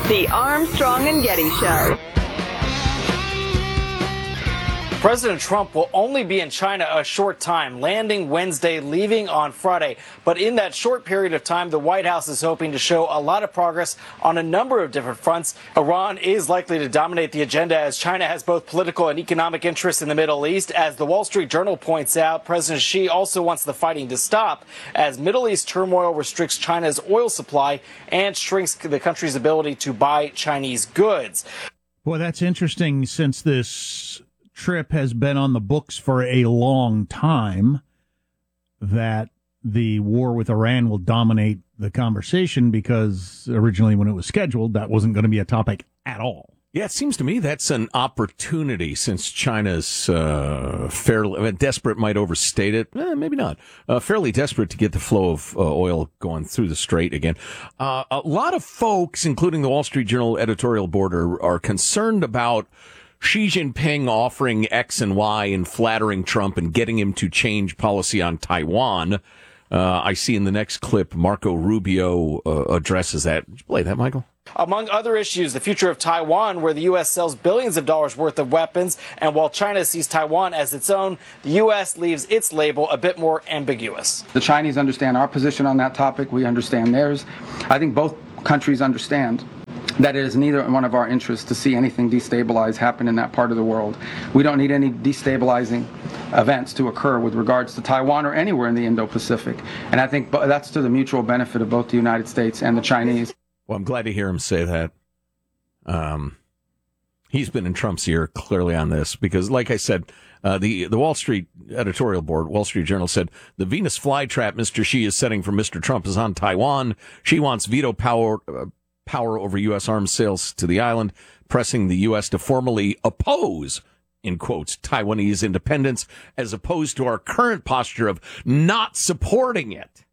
The Armstrong and Getty Show. President Trump will only be in China a short time, landing Wednesday, leaving on Friday. But in that short period of time, the White House is hoping to show a lot of progress on a number of different fronts. Iran is likely to dominate the agenda as China has both political and economic interests in the Middle East. As the Wall Street Journal points out, President Xi also wants the fighting to stop as Middle East turmoil restricts China's oil supply and shrinks the country's ability to buy Chinese goods. Well, that's interesting since this trip has been on the books for a long time, that the war with Iran will dominate the conversation, because originally when it was scheduled, that wasn't going to be a topic at all. Yeah, it seems to me that's an opportunity, since China's fairly desperate, might overstate it, maybe not, fairly desperate to get the flow of oil going through the strait again. A lot of folks, including the Wall Street Journal editorial board, are concerned about Xi Jinping offering X and Y and flattering Trump and getting him to change policy on Taiwan. I see in the next clip, Marco Rubio addresses that. Did you play that, Michael? Among other issues, the future of Taiwan, where the U.S. sells billions of dollars worth of weapons, and while China sees Taiwan as its own, the U.S. leaves its label a bit more ambiguous. The Chinese understand our position on that topic. We understand theirs. I think both countries understand that it is neither one of our interests to see anything destabilize happen in that part of the world. We don't need any destabilizing events to occur with regards to Taiwan or anywhere in the Indo-Pacific. And I think that's to the mutual benefit of both the United States and the Chinese. Well, I'm glad to hear him say that. He's been in Trump's ear clearly on this because, like I said, the Wall Street editorial board, Wall Street Journal, said the Venus flytrap Mr. Xi is setting for Mr. Trump is on Taiwan. She wants veto power over U.S. arms sales to the island, pressing the U.S. to formally oppose, in quotes, Taiwanese independence, as opposed to our current posture of not supporting it.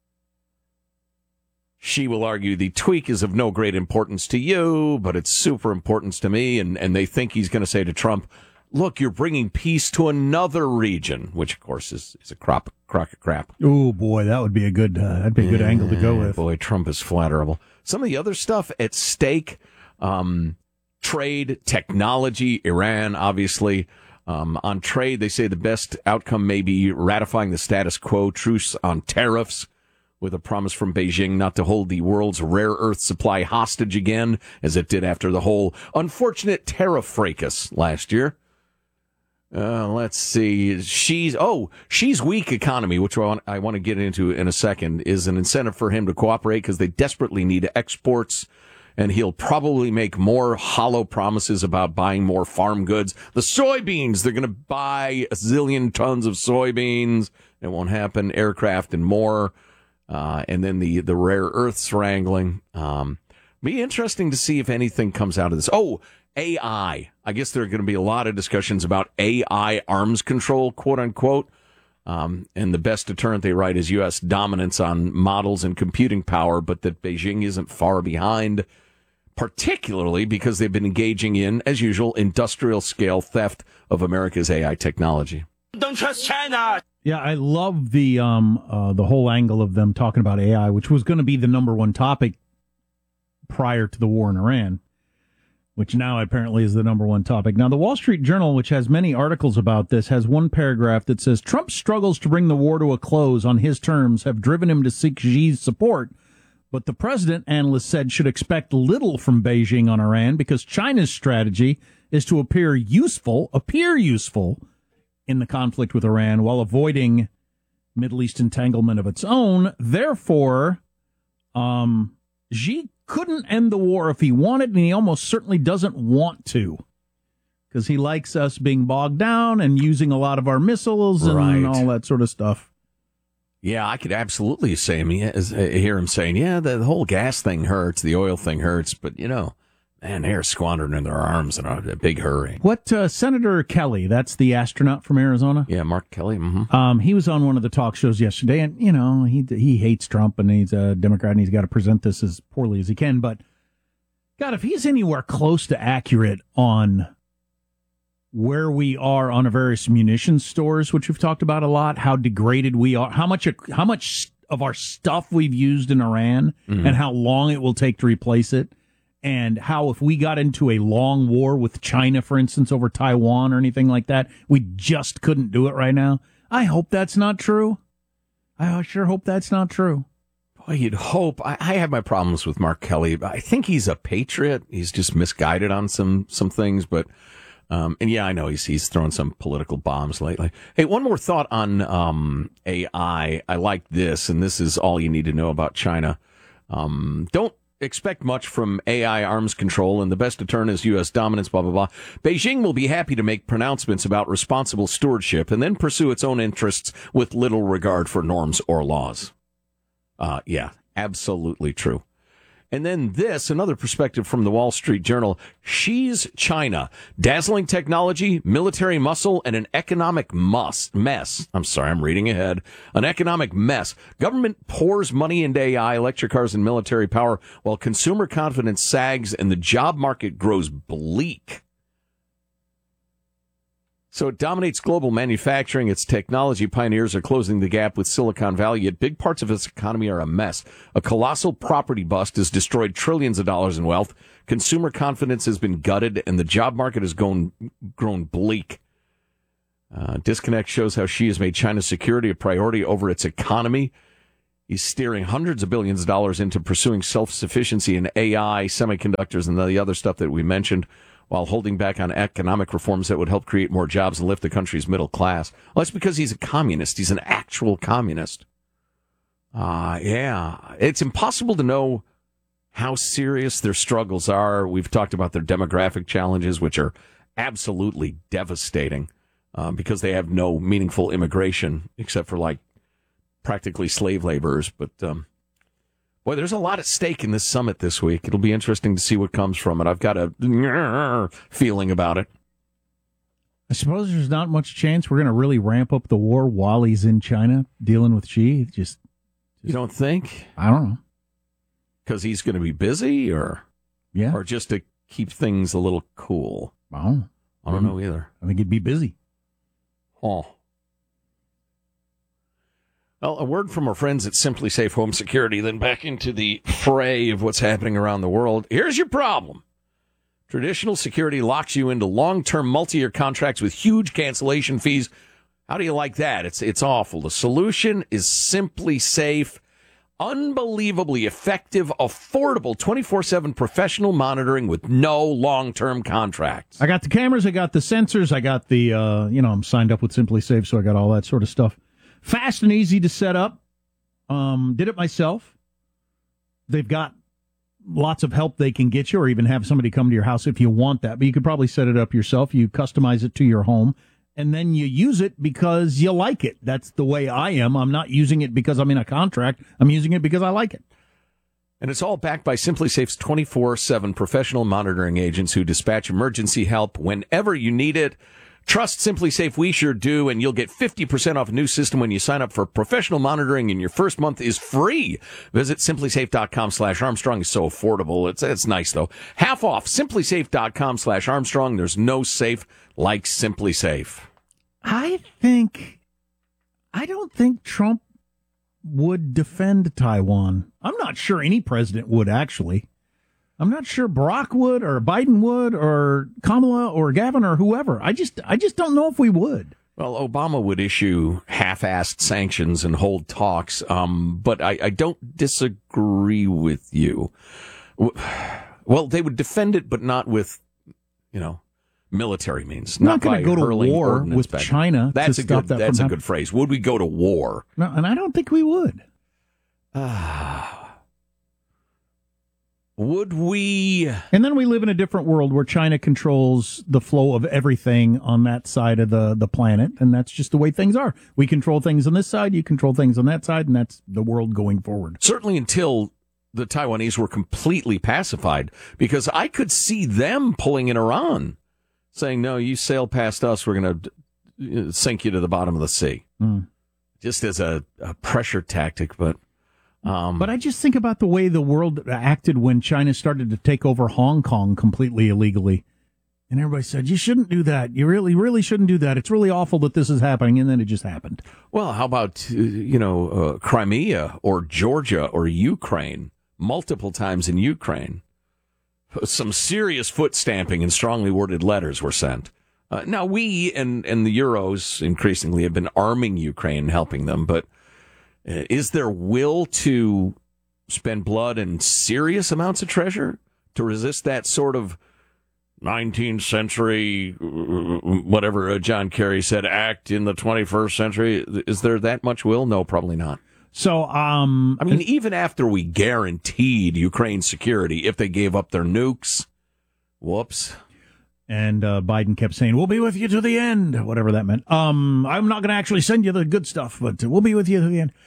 She will argue the tweak is of no great importance to you, but it's super importance to me, and they think he's going to say to Trump, look, you're bringing peace to another region, which, of course, is a crock of crap. Oh, boy, that would be a good angle to go with. Boy, Trump is flatterable. Some of the other stuff at stake, trade, technology, Iran, obviously. On trade, they say the best outcome may be ratifying the status quo, truce on tariffs, with a promise from Beijing not to hold the world's rare earth supply hostage again, as it did after the whole unfortunate tariff fracas last year. Let's see. Xi's weak economy, which I want to get into in a second, is an incentive for him to cooperate because they desperately need exports, and he'll probably make more hollow promises about buying more farm goods. The soybeans, they're going to buy a zillion tons of soybeans. It won't happen. Aircraft and more. And then the rare earths wrangling. Be interesting to see if anything comes out of this. Oh, AI. I guess there are going to be a lot of discussions about AI arms control, quote unquote. And the best deterrent, they write, is U.S. dominance on models and computing power, but that Beijing isn't far behind, particularly because they've been engaging in, as usual, industrial scale theft of America's AI technology. Don't trust China. Yeah, I love the whole angle of them talking about AI, which was going to be the number one topic prior to the war in Iran, which now apparently is the number one topic. Now, the Wall Street Journal, which has many articles about this, has one paragraph that says, Trump's struggles to bring the war to a close on his terms have driven him to seek Xi's support. But the president, analysts said, should expect little from Beijing on Iran because China's strategy is to appear useful in the conflict with Iran while avoiding Middle East entanglement of its own. Therefore, Xi couldn't end the war if he wanted, and he almost certainly doesn't want to, because he likes us being bogged down and using a lot of our missiles and all that sort of stuff. Yeah, I could absolutely hear him saying, yeah, the whole gas thing hurts, the oil thing hurts, but, man, they're squandering in their arms in a big hurry. What, Senator Kelly, that's the astronaut from Arizona? Yeah, Mark Kelly. Mm-hmm. He was on one of the talk shows yesterday, and, he hates Trump, and he's a Democrat, and he's got to present this as poorly as he can. But, God, if he's anywhere close to accurate on where we are on our various munitions stores, which we've talked about a lot, how degraded we are, how much of our stuff we've used in Iran, and how long it will take to replace it, and how if we got into a long war with China, for instance, over Taiwan or anything like that, we just couldn't do it right now. I hope that's not true. I sure hope that's not true. Well, you'd hope. I have my problems with Mark Kelly. I think he's a patriot. He's just misguided on some things, but and yeah, I know he's thrown some political bombs lately. Hey, one more thought on AI. I like this, and this is all you need to know about China. Don't expect much from AI arms control, and the best deterrent is U.S. dominance, blah, blah, blah. Beijing will be happy to make pronouncements about responsible stewardship and then pursue its own interests with little regard for norms or laws. Yeah, absolutely true. And then this, another perspective from the Wall Street Journal. Xi's China. Dazzling technology, military muscle, and an economic mess. I'm sorry, I'm reading ahead. An economic mess. Government pours money into AI, electric cars, and military power, while consumer confidence sags and the job market grows bleak. So it dominates global manufacturing. Its technology pioneers are closing the gap with Silicon Valley, yet big parts of its economy are a mess. A colossal property bust has destroyed trillions of dollars in wealth. Consumer confidence has been gutted, and the job market has grown bleak. Disconnect shows how Xi has made China's security a priority over its economy. He's steering hundreds of billions of dollars into pursuing self-sufficiency in AI, semiconductors, and the other stuff that we mentioned, while holding back on economic reforms that would help create more jobs and lift the country's middle class. Well, that's because he's a communist. He's an actual communist. Yeah. It's impossible to know how serious their struggles are. We've talked about their demographic challenges, which are absolutely devastating because they have no meaningful immigration except for, like, practically slave laborers. But boy, there's a lot at stake in this summit this week. It'll be interesting to see what comes from it. I've got a feeling about it. I suppose there's not much chance we're going to really ramp up the war while he's in China dealing with Xi. Just you don't think? I don't know. Because he's going to be busy, or just to keep things a little cool? I don't know either. I think he'd be busy. Oh. Well, a word from our friends at Simply Safe Home Security, then back into the fray of what's happening around the world. Here's your problem. Traditional security locks you into long-term multi-year contracts with huge cancellation fees. How do you like that? It's awful. The solution is Simply Safe. Unbelievably effective, affordable, 24/7 professional monitoring with no long-term contracts. I got the cameras, I got the sensors, I got the, I'm signed up with Simply Safe, so I got all that sort of stuff. Fast and easy to set up. Did it myself. They've got lots of help they can get you, or even have somebody come to your house if you want that. But you could probably set it up yourself. You customize it to your home, and then you use it because you like it. That's the way I am. I'm not using it because I'm in a contract. I'm using it because I like it. And it's all backed by Simply Safe's 24/7 professional monitoring agents who dispatch emergency help whenever you need it. Trust Simply Safe, we sure do, and you'll get 50% off a new system when you sign up for professional monitoring, and your first month is free. Visit simplysafe.com/Armstrong. It's so affordable. It's nice, though. Half off, simplysafe.com/Armstrong. There's no safe like Simply Safe. I don't think Trump would defend Taiwan. I'm not sure any president would, actually. I'm not sure Barack would, or Biden would, or Kamala, or Gavin, or whoever. I just don't know if we would. Well, Obama would issue half-assed sanctions and hold talks, but I don't disagree with you. Well, they would defend it, but not with, military means. Not going to go to war with China. That's a good phrase. Would we go to war? No, and I don't think we would. Would we? And then we live in a different world where China controls the flow of everything on that side of the planet, and that's just the way things are. We control things on this side, you control things on that side, and that's the world going forward. Certainly until the Taiwanese were completely pacified, because I could see them pulling in Iran, saying, no, you sail past us, we're going to sink you to the bottom of the sea. Just as a pressure tactic, but I just think about the way the world acted when China started to take over Hong Kong completely illegally. And everybody said, you shouldn't do that. You really shouldn't do that. It's really awful that this is happening. And then it just happened. Well, how about, Crimea or Georgia or Ukraine? Multiple times in Ukraine. some serious foot stamping and strongly worded letters were sent. Now, we and the Euros increasingly have been arming Ukraine, helping them, but is there will to spend blood and serious amounts of treasure to resist that sort of 19th century, whatever John Kerry said, act in the 21st century? Is there that much will? No, probably not. So, I mean, even after we guaranteed Ukraine's security, if they gave up their nukes, whoops. And Biden kept saying, we'll be with you to the end, whatever that meant. I'm not going to actually send you the good stuff, but we'll be with you to the end.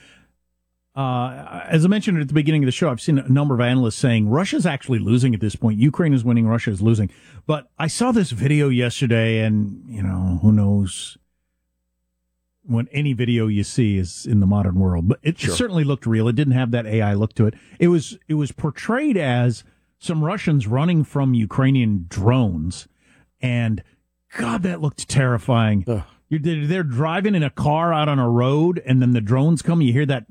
As I mentioned at the beginning of the show, I've seen a number of analysts saying Russia's actually losing at this point. Ukraine is winning, Russia is losing. But I saw this video yesterday, and, who knows when any video you see is in the modern world. But it certainly looked real. It didn't have that AI look to it. It was portrayed as some Russians running from Ukrainian drones. And, God, that looked terrifying. Ugh. They're driving in a car out on a road, and then the drones come. You hear that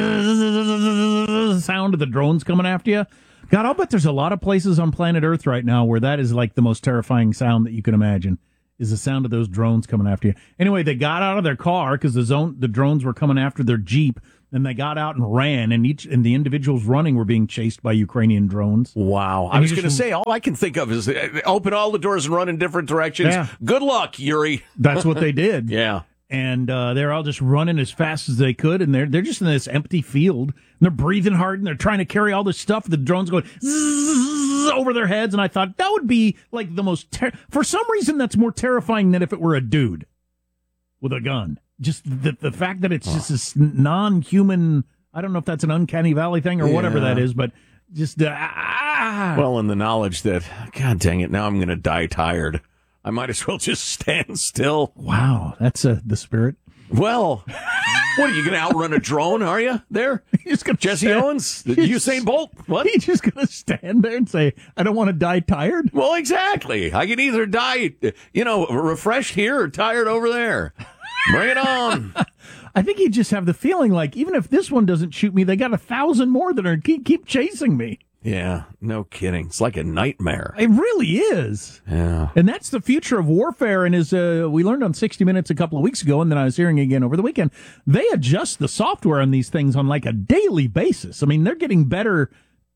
sound of the drones coming after you. God, I'll bet there's a lot of places on planet Earth right now where that is like the most terrifying sound that you can imagine, is the sound of those drones coming after you. Anyway, they got out of their car because the drones were coming after their Jeep. And they got out and ran, and the individuals running were being chased by Ukrainian drones. Wow. I was going to say, all I can think of is open all the doors and run in different directions. Yeah. Good luck, Yuri. That's what they did. Yeah. And they're all just running as fast as they could, and they're just in this empty field. And they're breathing hard, and they're trying to carry all this stuff. The drones going zzz over their heads, and I thought that would be like the most... For some reason, that's more terrifying than if it were a dude with a gun. Just the fact that it's just this non-human, I don't know if that's an uncanny valley thing or whatever that is, but just... Well, and the knowledge that, God dang it, now I'm going to die tired. I might as well just stand still. Wow, that's the spirit. Well, what, are you going to outrun a drone, are you, there? Jesse Owens? Usain Bolt? What? He's just going to stand there and say, I don't want to die tired? Well, exactly. I can either die, refreshed here or tired over there. Bring it on. I think you just have the feeling like, even if this one doesn't shoot me, they got 1,000 more that are keep chasing me. Yeah, no kidding. It's like a nightmare. It really is. Yeah. And that's the future of warfare. And as we learned on 60 Minutes a couple of weeks ago, and then I was hearing again over the weekend, they adjust the software on these things on like a daily basis. I mean, they're getting better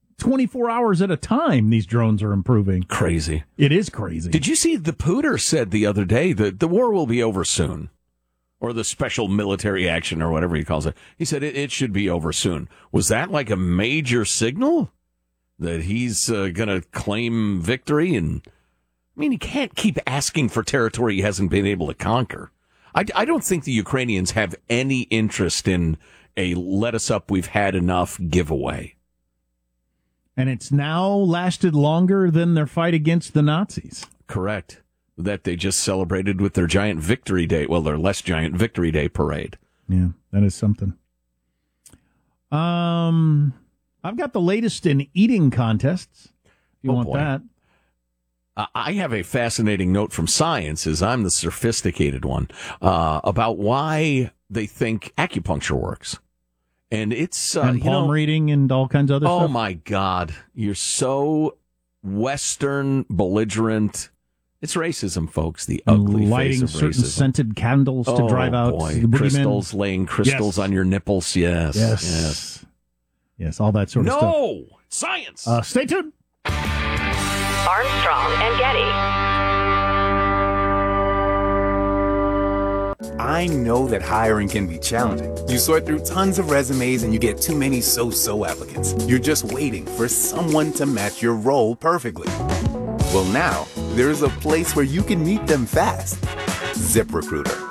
24 hours at a time. These drones are improving. Crazy. It is crazy. Did you see the Pooter said the other day that the war will be over soon? Or the special military action, or whatever he calls it. He said it should be over soon. Was that like a major signal that he's going to claim victory? And I mean, he can't keep asking for territory he hasn't been able to conquer. I don't think the Ukrainians have any interest in a let us up, we've had enough giveaway. And it's now lasted longer than their fight against the Nazis. Correct. That they just celebrated with their giant victory day. Well, their less giant victory day parade. Yeah, that is something. I've got the latest in eating contests. If you want that. I have a fascinating note from Science, as I'm the sophisticated one, about why they think acupuncture works. And it's... and palm reading and all kinds of other stuff. Oh, my God. You're so Western, belligerent... It's racism, folks. The ugly lighting face of certain racism. Scented candles to drive out the crystals, laying crystals on your nipples. Yes. All that sort of stuff. No! Science! Stay tuned. Armstrong and Getty. I know that hiring can be challenging. You sort through tons of resumes and you get too many so-so applicants. You're just waiting for someone to match your role perfectly. Well, now, there's a place where you can meet them fast. ZipRecruiter.